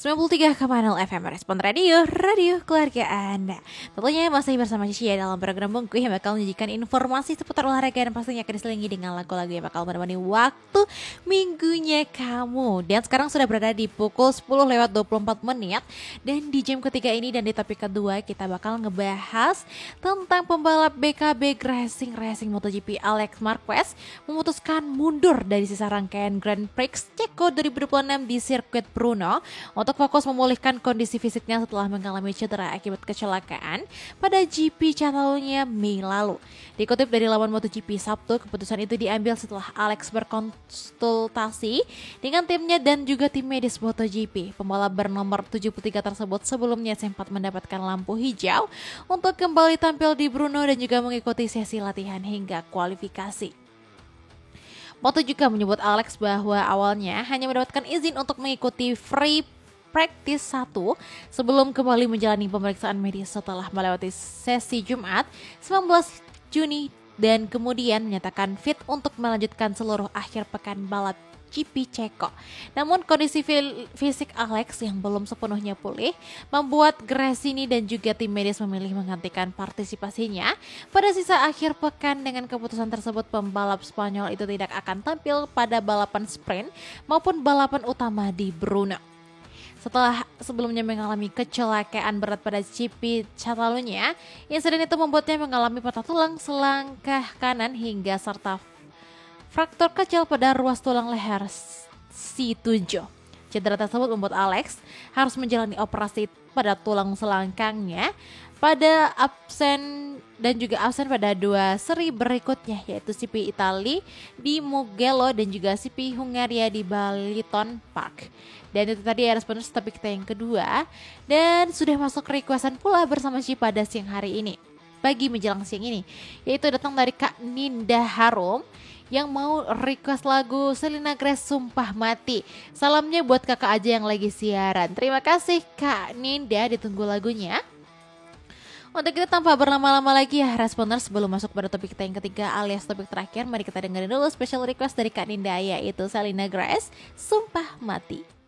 93,0 FM Respon Radio, radio keluarga Anda. Tentunya masih bersama Cici ya dalam program Bengku yang bakal menyajikan informasi seputar olahraga dan pastinya akan diselingi dengan lagu-lagu yang bakal menemani waktu minggunya kamu. Dan sekarang sudah berada di pukul 10:24 dan di jam ketiga ini dan di topik kedua kita bakal ngebahas tentang pembalap BKB Racing MotoGP Alex Marquez memutuskan mundur dari sisa rangkaian Grand Prix Ceko 2026 di sirkuit Brno untuk fokus memulihkan kondisi fisiknya setelah mengalami cedera akibat kecelakaan pada GP Catalunya Mei lalu. Dikutip dari laman MotoGP Sabtu, keputusan itu diambil setelah Alex berkonsultasi dengan timnya dan juga tim medis MotoGP. Pembalap bernomor 73 tersebut sebelumnya sempat mendapatkan lampu hijau untuk kembali tampil di Brno dan juga mengikuti sesi latihan hingga kualifikasi. Moto juga menyebut Alex bahwa awalnya hanya mendapatkan izin untuk mengikuti free practice 1 sebelum kembali menjalani pemeriksaan medis setelah melewati sesi Jumat 19 Juni dan kemudian menyatakan fit untuk melanjutkan seluruh akhir pekan balap GP Ceko. Namun kondisi fisik Alex yang belum sepenuhnya pulih membuat Gresini dan juga tim medis memilih menghentikan partisipasinya pada sisa akhir pekan. Dengan keputusan tersebut, pembalap Spanyol itu tidak akan tampil pada balapan sprint maupun balapan utama di Brno. Setelah sebelumnya mengalami kecelakaan berat pada GP Catalunya, insiden itu membuatnya mengalami patah tulang selangkah kanan hingga serta fraktur kecil pada ruas tulang leher C7. Cedera tersebut membuat Alex harus menjalani operasi pada tulang selangkangnya pada absen pada 2 seri berikutnya, yaitu CP Italia di Mugello dan juga CP Hungaria di Baliton Park. Dan itu tadi ya respons topik kita yang kedua, dan sudah masuk requestan pula bersama Ci pada siang hari ini. Pagi menjelang siang ini, yaitu datang dari Kak Ninda Harum yang mau request lagu Selena Grace Sumpah Mati. Salamnya buat kakak aja yang lagi siaran. Terima kasih Kak Ninda, ditunggu lagunya. Untuk kita tanpa berlama-lama lagi ya responders, sebelum masuk pada topik kita yang ketiga alias topik terakhir, mari kita dengerin dulu special request dari Kak Ninda, yaitu Selena Grace Sumpah Mati.